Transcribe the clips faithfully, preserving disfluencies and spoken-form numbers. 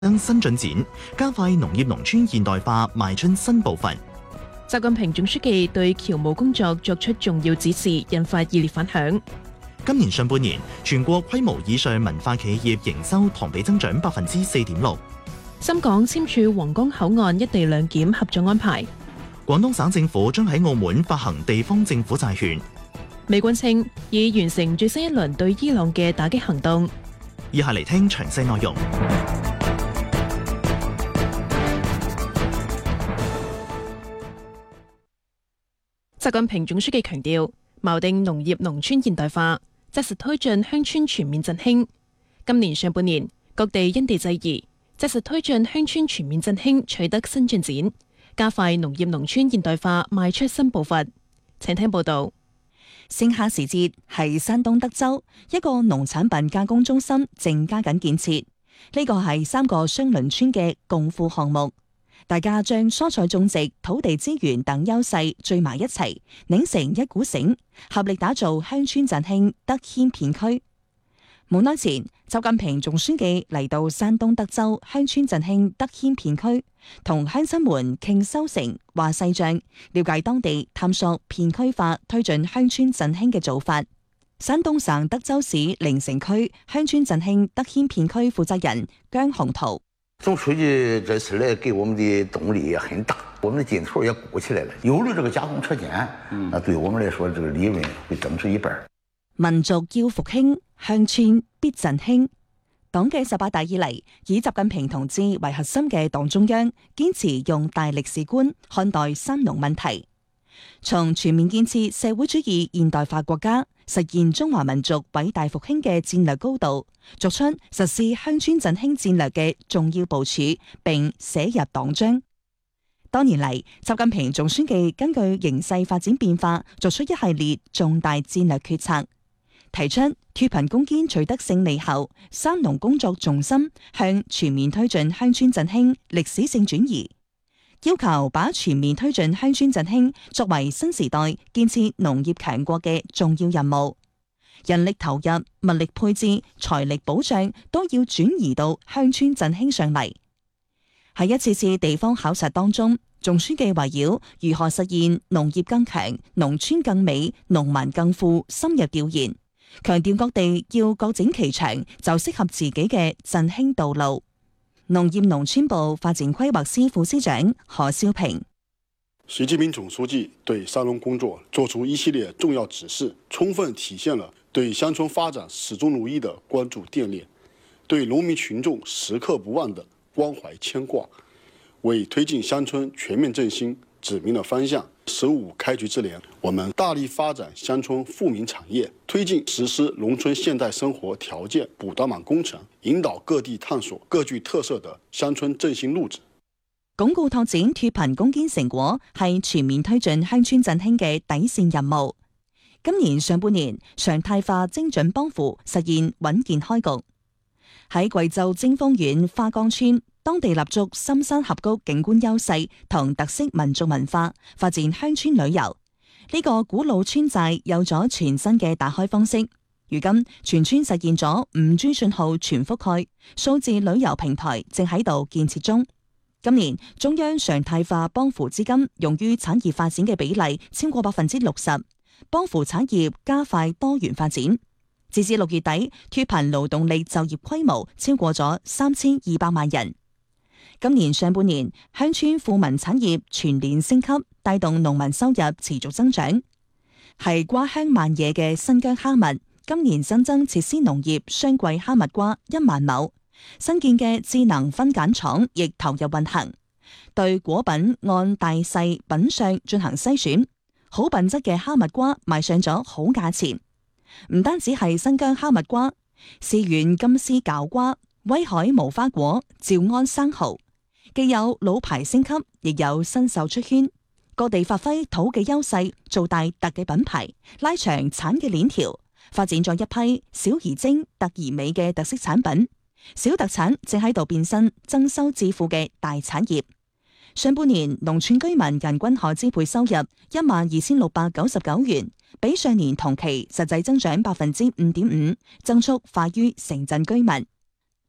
登新進展，加快農業農村現代化邁進新步伐。 習近平總書記對僑務工作作出重要指示，引發熱烈反響。 今年上半年，全國規模以上文化企業營收同比增長百分之四點六。 深港簽署皇崗口岸一地兩檢合作安排。 廣東省政府將喺澳門發行地方政府債券。 美軍稱已完成最新一輪對伊朗嘅打擊行動。 以下嚟聽詳細內容。 習近平總書記強調，錨定農業農村現代化，紮實推進鄉村全面振興。今年上半年，各地因地制宜，紮實推進鄉村全面振興取得新進展，加快農業農村現代化邁出新步伐。請聽報道。 星哈時節係山東德州一個農產品加工中心正加緊建設，呢個係三個相鄰村嘅共富項目。大家將蔬菜種植、土地資源等優勢聚埋一齊，擰成一股繩，合力打造鄉村振興德謙片區。冇耐前，習近平總書記嚟到山東德州鄉村振興德謙片區，同鄉親們傾收成、話細賬，了解當地探索片區化推進鄉村振興嘅做法。山東省德州市臨城區鄉村振興德謙片區負責人姜洪圖。 總書記這次來給我們的動力也很大，我們的勁頭也鼓起來了。有了這個加工車間，那對我們來說，這個利潤會增至一半。 民族要復興，鄉村必振興。黨嘅十八大以嚟，以習近平同志為核心嘅黨中央，堅持用大歷史觀看待三農問題，從全面建設社會主義現代化國家，實現中華民族偉大復興嘅戰略高度，作出實施鄉村振興戰略嘅重要部署，並寫入黨章。多年嚟，習近平總書記根據形勢發展變化，作出一系列重大戰略決策，提出脫貧攻堅取得勝利後，三農工作重心向全面推進鄉村振興歷史性轉移，要求把全面推進鄉村振興作為新時代建設農業強國嘅重要任務，人力投入、物力配置、財力保障都要轉移到鄉村振興上嚟。喺一次次地方考察當中，總書記圍繞如何實現農業更強、農村更美、農民更富深入調研，強調各地要各整其長，就適合自己嘅振興道路。農業農村部發展規劃司副司長何少平。 習近平總書記對三農工作作出一系列重要指示，充分體現了對鄉村發展始終如一的關注奠煉，對農民群眾時刻不忘的關懷牽掛，為推進鄉村全面振興指明了方向。十五開局之年，我們大力發展鄉村富民產業，推進實施農村現代生活條件補短板工程，引導各地探索各具特色的鄉村振興路子。 鞏固拓展脫貧攻堅成果係全面推進鄉村振興嘅底線任務。今年上半年，常態化精準幫扶實現穩健開局。喺貴州貞豐縣花崗村，當地立足深山峽谷景觀優勢同特色民族文化，發展鄉村旅遊。呢個古老村寨有咗全新嘅打開方式。如今，全村實現咗五 G 信號全覆蓋，數字旅遊平台正喺度建設中。今年中央常態化幫扶資金用於產業發展嘅比例超過百分之六十，幫扶產業加快多元發展。截至六月底，脫貧勞動力就業規模超過咗三千二百萬人。今年上半年，鄉村富民產業全年升級，帶動農民收入持續增長。係瓜香萬野嘅新疆哈密，今年新增設施農業雙季哈密瓜一萬畝，新建嘅智能分揀廠亦投入運行，對果品按大細品相進行篩選，好品質嘅哈密瓜賣上咗好價錢。唔單止係新疆哈密瓜，士縣金絲餃瓜、威海無花果、趙安生蠔，既有老牌升級，亦有新秀出圈。各地發揮土嘅優勢，做大特嘅品牌，拉長產嘅鏈條，發展咗一批小而精、特而美嘅特色產品。小特產正喺度變身增收致富嘅大產業。上半年農村居民人均可支配收入一萬二千六百九十九元，比上年同期實際增長百分之五點五，增速快於城鎮居民。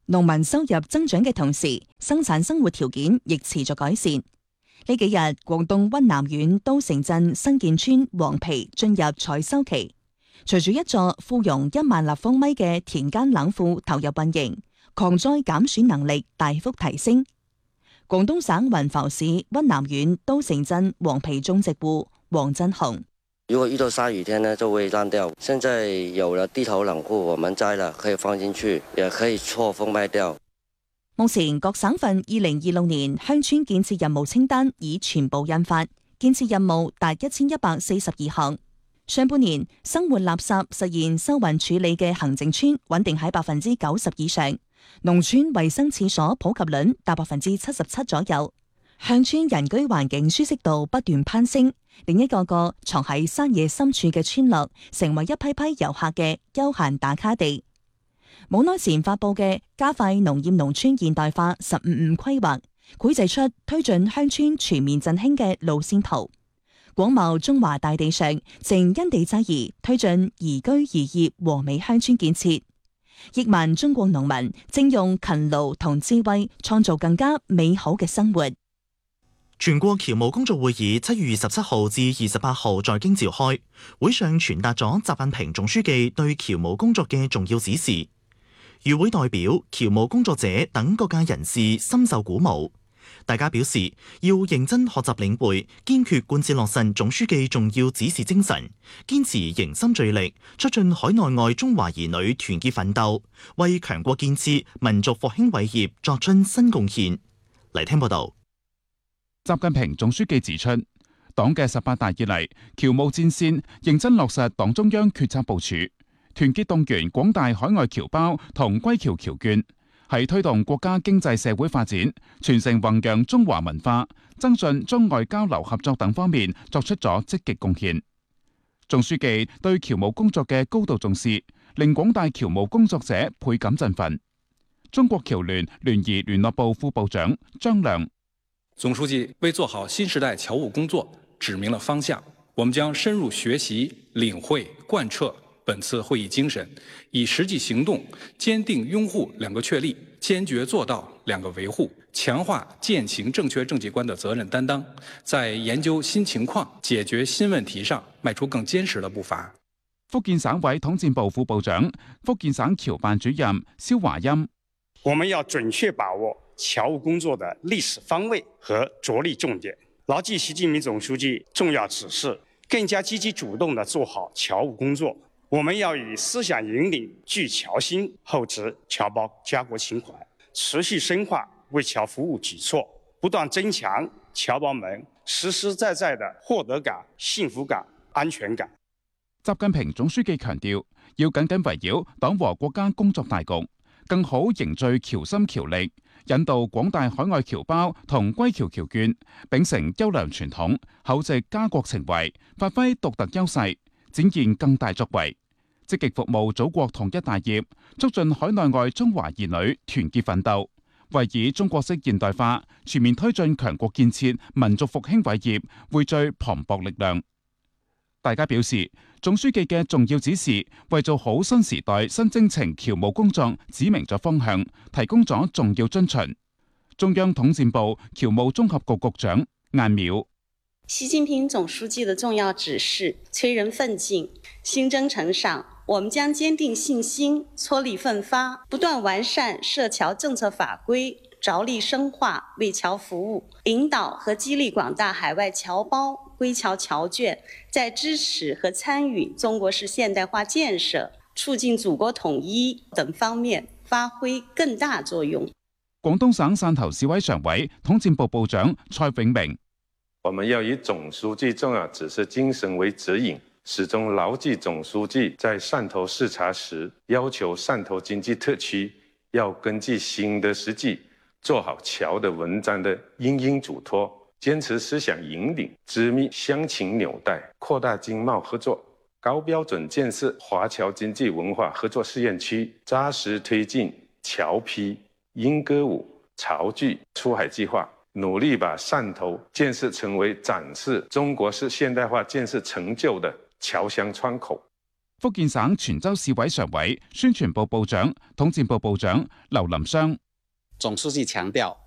農民收入增長嘅同時，生產生活條件亦持續改善。呢幾日，廣東溫南縣都城鎮新建村黃皮進入採收期，隨住一座富容一萬立方米嘅田間冷庫投入運營，抗災減損能力大幅提升。廣東省雲浮市溫南縣都城鎮黃皮種植戶黃振雄： 如果遇到下雨天呢，就會爛掉。現在有了地頭冷庫，我們栽了，可以放進去，也可以錯峰賣掉。 目前各省份二零二六年鄉村建設任務清單已全部印發，建設任務達一千一百四十二項。上半年生活垃圾實現收運處理嘅行政村穩定喺百分之九十以上，農村衛生廁所普及率達百分之七十七左右，鄉村人居環境舒適度不斷攀升，另一個個藏喺山野深處嘅村落成為一批批遊客嘅休閒打卡地。冇耐前發佈嘅加快農業農村現代化十五五規劃，繪製出推進鄉村全面振興嘅路線圖。廣袤中華大地上，正因地制宜推進宜居宜業和美鄉村建設。億萬中國農民正用勤勞同智慧創造更加美好嘅生活。 全國僑務工作會議七月二十七號至二十八號在京召開，會上傳達咗習近平總書記對僑務工作嘅重要指示。與會代表、僑務工作者等各界人士深受鼓舞，大家表示要認真學習領會，堅決貫徹落實總書記重要指示精神，堅持凝心聚力，促進海內外中華兒女團結奮鬥，為強國建設、民族復興偉業作出新貢獻。嚟聽報道。 習近平總書記指出，黨嘅十八大以嚟，僑務戰線認真落實黨中央決策部署，團結動員廣大海外僑胞同歸僑僑眷，喺推動國家經濟社會發展、傳承弘揚中華文化、增進中外交流合作等方面作出咗積極貢獻。總書記對僑務工作嘅高度重視，令廣大僑務工作者倍感振奮。中國僑聯聯誼聯絡部副部長張亮： 總書記為做好新時代僑務工作指明了方向，我們將深入學習、領會、貫徹本次會議精神，以實際行動堅定擁護兩個確立，堅決做到兩個維護，強化踐行正確政績觀的責任擔當，在研究新情況、解決新問題上邁出更堅實的步伐。 福建省委統戰部副部長、福建省僑辦主任蕭華欽： 我們要準確把握僑務工作的歷史方位和着力重點，牢記習近平總書記重要指示，更加積極主動地做好僑務工作。我們要以思想引領聚僑心，厚植僑胞家國情懷，持續深化為僑服務舉措，不斷增強僑胞們實實在在的獲得感、幸福感、安全感。 習近平總書記強調，要緊緊圍繞黨和國家工作大局，更好凝聚僑心僑力，引導廣大海外僑胞同歸僑僑眷秉承優良傳統，厚植家國情懷，發揮獨特優勢，展現更大作為，積極服務祖國統一大業，促進海內外中華兒女團結奮鬥，為以中國式現代化全面推進強國建設、民族復興偉業匯聚磅礴力量。大家表示，總書記嘅重要指示為做好新時代新征程僑務工作指明咗方向，提供咗重要遵循。中央統戰部僑務綜合局局長晏淼： 習近平總書記的重要指示催人奮進，新征程上，我們將堅定信心，撮力奮發，不斷完善涉僑政策法規，着力深化為僑服務，引導和激勵廣大海外僑胞、歸僑僑眷在支持和參與中國式現代化建設、促進祖國統一等方面發揮更大作用。 廣東省汕頭市委常委、統戰部部長蔡永明： 我們要以總書記重要指示精神為指引，始終牢記總書記在汕頭視察時要求汕頭經濟特區要根據新的實際，做好僑的文章的因應囑託，堅持思想引領，緊密鄉情紐帶，擴大經貿合作，高標準建設華僑經濟文化合作試驗區，紮實推進僑批、英歌舞、潮劇出海計劃，努力把汕頭建設成為展示中國式現代化建設成就的僑鄉窗口。 福建省泉州市委常委、宣傳部部長、統戰部部長劉林湘。 總書記強調，